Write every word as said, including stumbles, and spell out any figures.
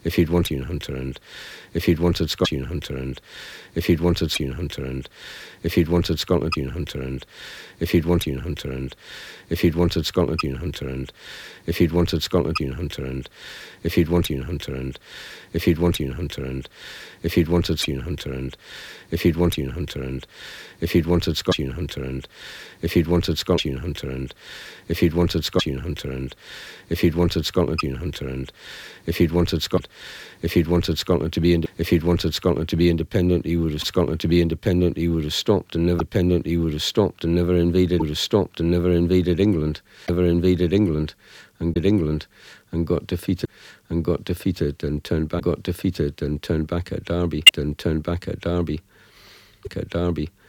if he'd wanted Hunter and if he'd wanted Scotland Hunter and if he'd wanted Hunter and if he'd wanted Scotland Hunter and if he'd wanted Hunter and if he'd wanted Scotland Hunter and if he'd wanted Scotland Hunter and if he'd wanted Hunter and if he'd wanted Hunter and if he'd wanted Hunter and if he'd wanted Hunter and if he'd wanted Scotland Hunter and if he'd wanted Scotland Hunter and if he'd wanted Scotland Hunter and if he'd wanted Scotland Hunter and if he'd wanted Scot if he'd wanted Scotland to be ind- if he'd wanted Scotland to be independent, he would have Scotland to be independent. He would have stopped and never independent. He would have stopped and never invaded. Would have stopped and never invaded England. Never invaded England and did England and got defeated and got defeated and turned back. Got defeated and turned back at Derby and turned back at Derby. At Derby.